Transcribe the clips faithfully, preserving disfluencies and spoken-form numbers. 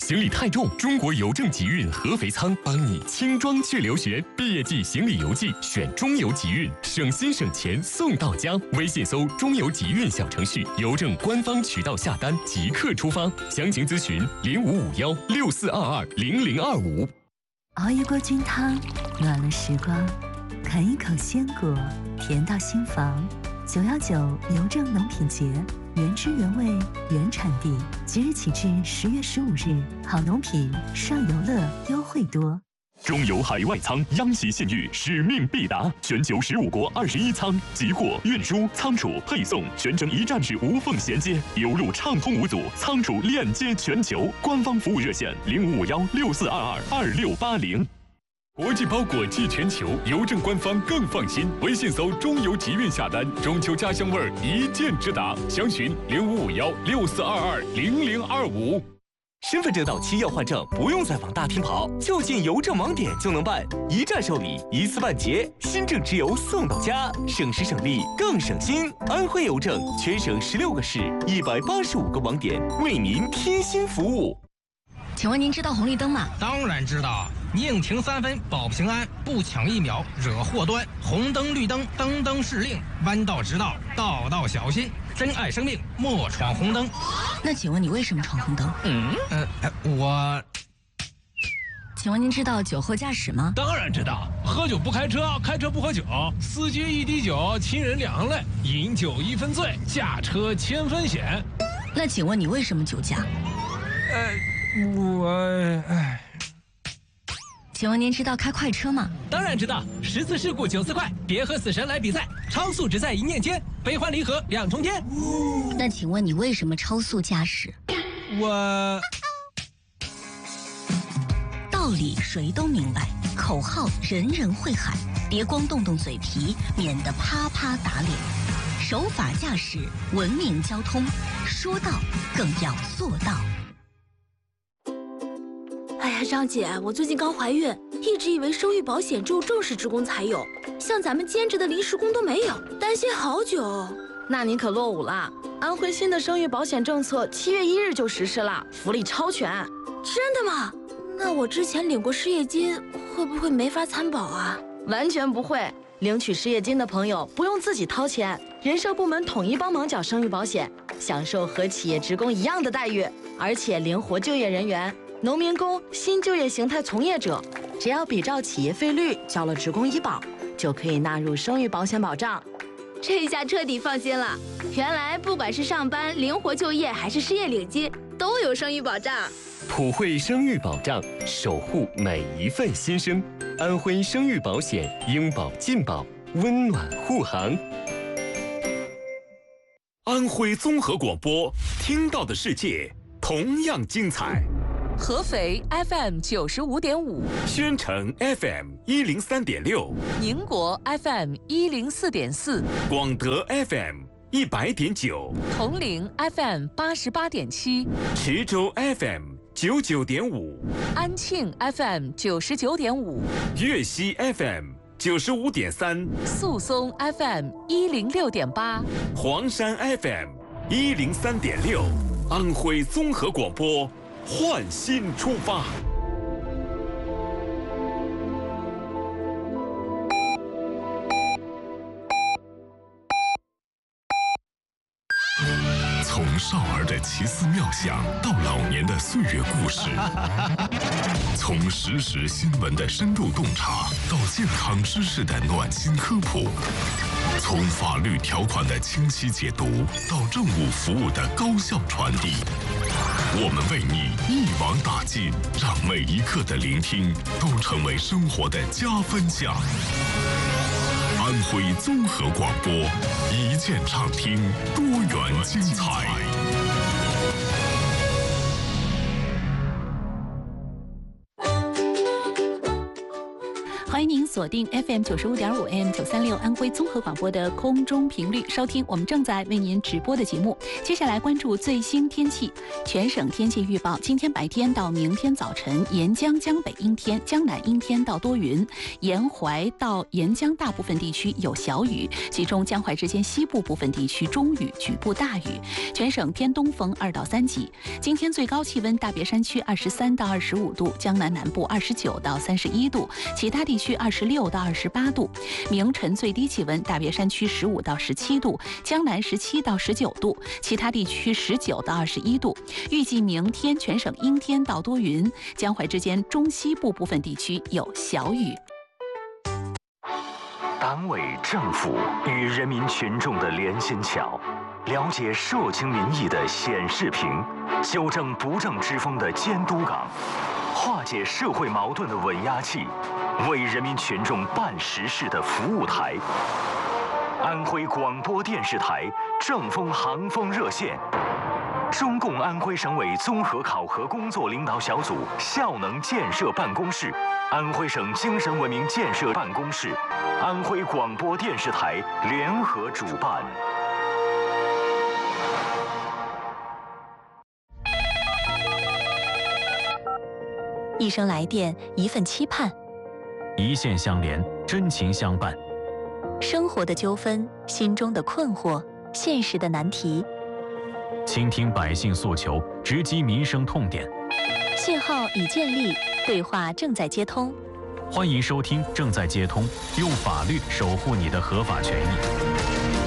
行李太重，中国邮政集运合肥仓帮你轻装去留学。毕业季行李邮寄选中邮集运，省心省钱送到家。微信搜中邮集运小程序，邮政官方渠道下单即刻出发。详情咨询零五五幺六四二二零零二五。 熬一锅菌汤，暖了时光；啃一口鲜果，甜到心房。九幺九邮政农品节，原汁原味，原产地。即日起至十月十五日，好农品上游乐优惠多。 中油海外仓央企信誉，使命必达，全球十五国二十一仓，集货、运输、仓储、配送全程一站式无缝衔接，邮路畅通无阻，仓储链接全球。官方服务热线零五五幺六四二二二六八零。国际包裹寄全球，邮政官方更放心。微信搜中邮集运下单，中秋家乡味儿一键直达。详询零五五幺六四二二零零二五。 身份证到期要换证，不用再往大厅跑，就进邮政网点就能办，一站受理，一次办结，新政直邮送到家，省时省力更省心。安徽邮政全省十六个市，一百八十五个网点，为您贴心服务。 请问您知道红绿灯吗？ 当然知道，宁停三分保平安，不抢一秒惹祸端。红灯绿灯灯灯是令，弯道直道道道小心。珍爱生命，莫闯红灯。 那请问你为什么闯红灯？ 嗯，呃，我。 请问您知道酒后驾驶吗？ 当然知道，喝酒不开车，开车不喝酒，司机一滴酒，亲人两行泪，饮酒一分醉，驾车千分险。 那请问你为什么酒驾？ 呃，我，哎。 请问您知道开快车吗？ 当然知道，十次事故九次快，别和死神来比赛，超速只在一念间，悲欢离合两重天。 那请问你为什么超速驾驶？ 我道理谁都明白，口号人人会喊，别光动动嘴皮，免得啪啪打脸。守法驾驶，文明交通，说到更要做到。 哎呀，张姐，我最近刚怀孕，一直以为生育保险只有正式职工才有，像咱们兼职的临时工都没有，担心好久。 那你可落伍了，安徽新的生育保险政策七月一日就实施了，福利超全。 真的吗？那我之前领过失业金，会不会没法参保啊？ 完全不会，领取失业金的朋友不用自己掏钱，人社部门统一帮忙缴生育保险，享受和企业职工一样的待遇，而且灵活就业人员。农民工、新就业形态从业者，只要比照企业费率交了职工医保，就可以纳入生育保险保障。 这下彻底放心了，原来不管是上班、灵活就业，还是失业领金，都有生育保障。 普惠生育保障，守护每一份新生。安徽生育保险，应保尽保，温暖护航。 安徽综合广播，听到的世界同样精彩。 合肥 F M 九十五点五， 宣城 F M 一零三点六， 宁国 F M 一零四点四， 广德 F M 一百点九， 铜陵 F M 八十八点七， 池州 F M 九九点五， 安庆 F M 九十九点五， 粤西 F M 九十五点三， 宿松 F M 一零六点八， 黄山 F M 一零三点六，安徽综合广播。焕新出发。 从少儿的奇思妙想到老年的岁月故事，从时事新闻的深度洞察到健康知识的暖心科普，从法律条款的清晰解读到政务服务的高效传递，我们为你一网打尽，让每一刻的聆听都成为生活的加分项。安徽综合广播，一键畅听，多元精彩。 欢欢迎您锁定 F M 九十五点五 A M 九三六安徽综合广播的空中频率，收听我们正在为您直播的节目。接下来关注最新天气，全省天气预报：今天白天到明天早晨，沿江江北阴天，江南阴天到多云，沿淮到沿江大部分地区有小雨，其中江淮之间西部部分地区中雨，局部大雨。全省偏东风二到三级。今天最高气温大别山区二十三到二十五度，江南南部二十九到三十一度，其他地区二十六到二十八度。明晨最低气温大别山区十五到十七度，江南十七到十九度，其他地区十九到二十一度。预计明天全省阴天到多云，江淮之间中西部部分地区有小雨。 党委政府与人民群众的连心桥，了解社情民意的显示屏，纠正不正之风的监督岗，化解社会矛盾的稳压器，为人民群众办实事的服务台。安徽广播电视台正风航风热线，中共安徽省委综合考核工作领导小组效能建设办公室，安徽省精神文明建设办公室，安徽广播电视台联合主办。 一声来电，一份期盼； 一线相连，真情相伴。 生活的纠纷，心中的困惑，现实的难题。 倾听百姓诉求，直击民生痛点。 信号已建立，对话正在接通。 欢迎收听《正在接通》，用法律守护你的合法权益。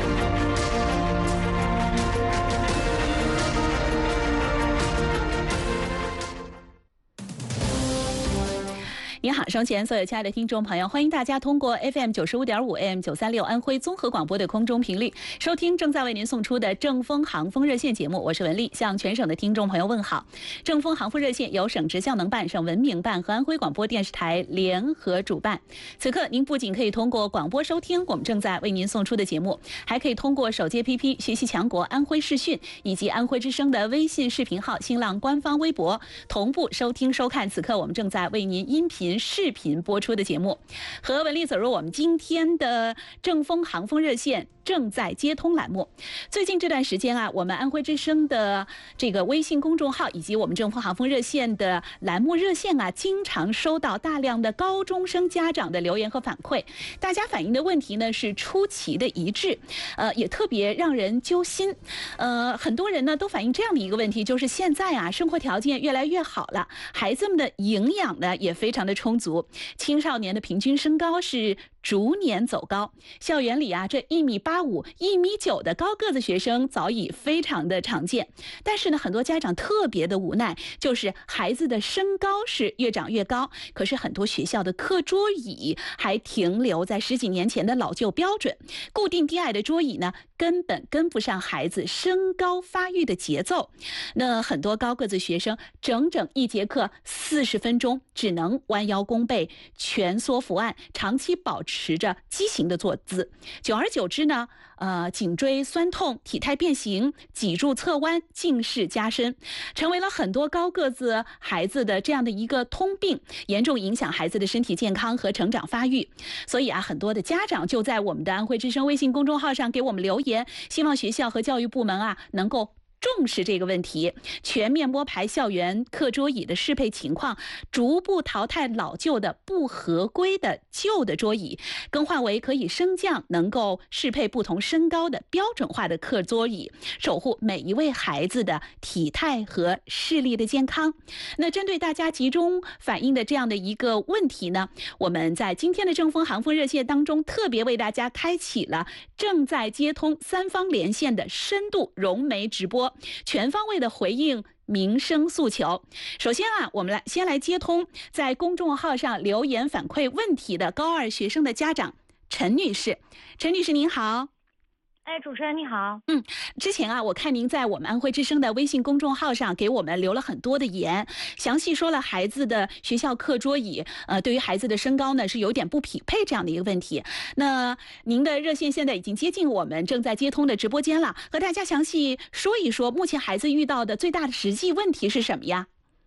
您好，收前所有亲爱的听众朋友，欢迎大家通过 F M 九十五点五 A M 九三六安徽综合广播的空中频率收听正在为您送出的正风航风热线节目，我是文丽，向全省的听众朋友问好。正风航风热线由省直效能办、省文明办和安徽广播电视台联合主办。此刻您不仅可以通过广播收听我们正在为您送出的节目，还可以通过手机 A P P 学习强国安徽视讯以及安徽之声的微信视频号、新浪官方微博同步收听收看此刻我们正在为您音频视频播出的节目。和文丽走入我们今天的正风航风热线正在接通栏目。最近这段时间啊，我们安徽之声的这个微信公众号以及我们正风航风热线的栏目热线啊，经常收到大量的高中生家长的留言和反馈。大家反映的问题呢是出奇的一致，呃，也特别让人揪心。呃，很多人呢都反映这样的一个问题，就是现在啊，生活条件越来越好了，孩子们的营养呢也非常的充足，青少年的平均身高是逐年走高，校园里啊，这一米八五、一米九的高个子学生早已非常的常见。但是呢，很多家长特别的无奈，就是孩子的身高是越长越高，可是很多学校的课桌椅还停留在十几年前的老旧标准，固定低矮的桌椅呢，根本跟不上孩子身高发育的节奏。那很多高个子学生整整一节课四十分钟，只能弯腰弓背、蜷缩伏案，长期保持着畸形的坐姿，久而久之呢，呃，颈椎酸痛、体态变形、脊柱侧弯、近视加深，成为了很多高个子孩子的这样的一个通病，严重影响孩子的身体健康和成长发育。所以啊，很多的家长就在我们的安徽之声微信公众号上给我们留言，希望学校和教育部门啊能够重视这个问题，全面摸排校园课桌椅的适配情况，逐步淘汰老旧的不合规的旧的桌椅，更换为可以升降、能够适配不同身高的标准化的课桌椅，守护每一位孩子的体态和视力的健康。那针对大家集中反映的这样的一个问题呢，我们在今天的正风航风热线当中，特别为大家开启了正在接通三方连线的深度融媒直播，全方位的回应民生诉求。首先啊，我们来先来接通在公众号上留言反馈问题的高二学生的家长陈女士。陈女士您好。 哎，主持人你好。 嗯，之前啊，我看您在我们安徽之声的微信公众号上给我们留了很多的言，详细说了孩子的学校课桌椅，呃，对于孩子的身高呢是有点不匹配这样的一个问题。那您的热线现在已经接近我们正在接通的直播间了，和大家详细说一说目前孩子遇到的最大的实际问题是什么呀？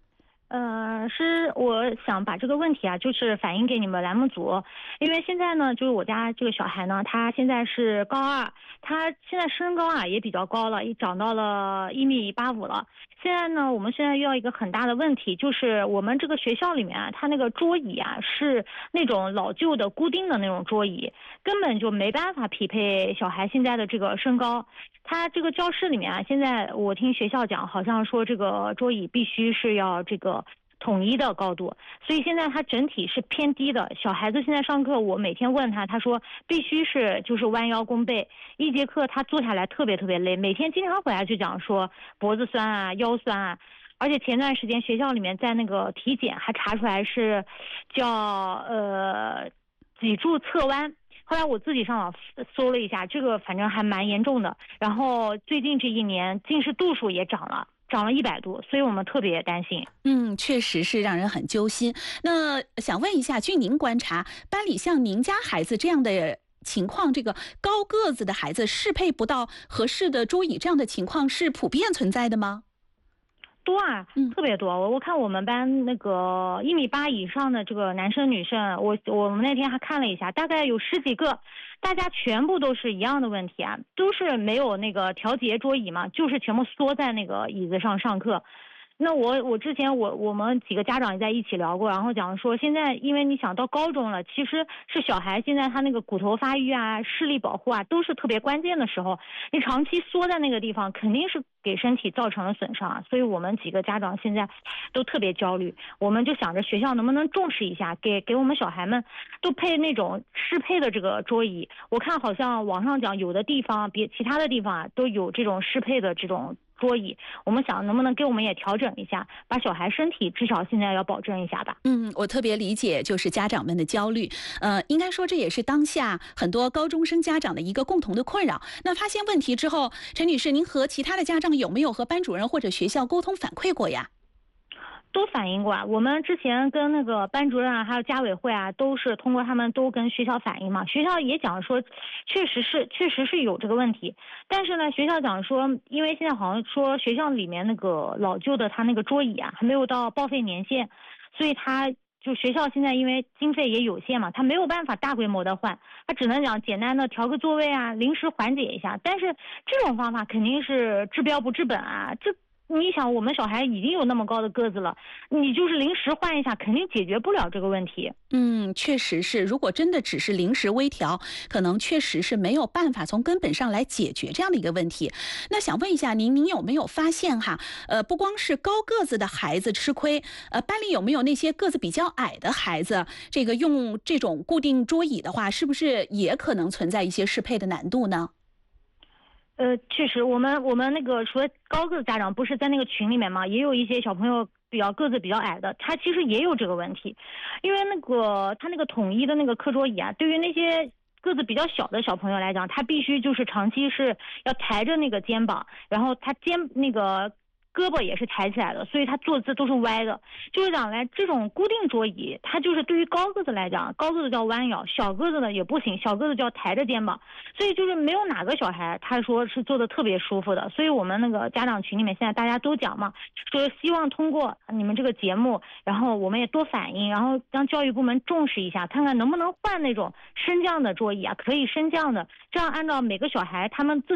呃，是我想把这个问题啊，就是反映给你们栏目组，因为现在呢，就是我家这个小孩呢，他现在是高二，他现在身高啊也比较高了，也长到了一米八五了。现在呢，我们现在遇到一个很大的问题，就是我们这个学校里面啊，它那个桌椅啊是那种老旧的固定的那种桌椅，根本就没办法匹配小孩现在的这个身高。他这个教室里面啊，现在我听学校讲，好像说这个桌椅必须是要这个统一的高度，所以现在它整体是偏低的。小孩子现在上课，我每天问他，他说必须是就是弯腰弓背，一节课他坐下来特别特别累，每天经常回来就讲说脖子酸啊、腰酸啊。而且前段时间学校里面在那个体检还查出来是叫呃脊柱侧弯。后来我自己上网搜了一下，这个反正还蛮严重的。然后最近这一年近视度数也涨了，涨了一百度，所以我们特别担心。 嗯，确实是让人很揪心。那想问一下，据您观察，班里像您家孩子这样的情况，这个高个子的孩子适配不到合适的桌椅，这样的情况是普遍存在的吗？ 多啊，特别多。我我看我们班那个一米八以上的这个男生女生，我我们那天还看了一下，大概有十几个，大家全部都是一样的问题啊，都是没有那个调节桌椅嘛，就是全部缩在那个椅子上上课。那我我之前我我们几个家长也在一起聊过，然后讲说现在因为你想到高中了，其实是小孩现在他那个骨头发育啊、视力保护啊都是特别关键的时候，你长期缩在那个地方，肯定是给身体造成了损伤啊。所以我们几个家长现在都特别焦虑，我们就想着学校能不能重视一下，给给我们小孩们都配那种适配的这个桌椅。我看好像网上讲有的地方别其他的地方啊都有这种适配的这种桌椅，我们想能不能给我们也调整一下，把小孩身体至少现在要保证一下吧。 嗯，我特别理解就是家长们的焦虑，呃，应该说这也是当下很多高中生家长的一个共同的困扰。那发现问题之后，陈女士，您和其他的家长有没有和班主任或者学校沟通反馈过呀？ 都反映过啊，我们之前跟那个班主任啊，还有家委会啊，都是通过他们都跟学校反映嘛。学校也讲说，确实是确实是有这个问题，但是呢，学校讲说，因为现在好像说学校里面那个老旧的他那个桌椅啊，还没有到报废年限，所以他就学校现在因为经费也有限嘛，他没有办法大规模的换，他只能讲简单的调个座位啊，临时缓解一下。但是这种方法肯定是治标不治本啊，这。你想，我们小孩已经有那么高的个子了，你就是临时换一下，肯定解决不了这个问题。 嗯，确实是。如果真的只是临时微调，可能确实是没有办法从根本上来解决这样的一个问题。那想问一下您，您有没有发现哈？呃，不光是高个子的孩子吃亏，呃，班里有没有那些个子比较矮的孩子，这个用这种固定桌椅的话，是不是也可能存在一些适配的难度呢？ 呃，确实，我们我们那个除了高个子家长不是在那个群里面嘛，也有一些小朋友比较个子比较矮的，他其实也有这个问题，因为那个他那个统一的那个课桌椅啊，对于那些个子比较小的小朋友来讲，他必须就是长期是要抬着那个肩膀，然后他肩那个胳膊也是抬起来的，所以他坐姿都是歪的。就是讲来，这种固定桌椅，它就是对于高个子来讲，高个子叫弯腰，小个子呢也不行，小个子就要抬着肩膀。所以就是没有哪个小孩他说是坐的特别舒服的。所以我们那个家长群里面现在大家都讲嘛，说希望通过你们这个节目，然后我们也多反映，然后让教育部门重视一下，看看能不能换那种升降的桌椅啊，可以升降的，这样按照每个小孩他们自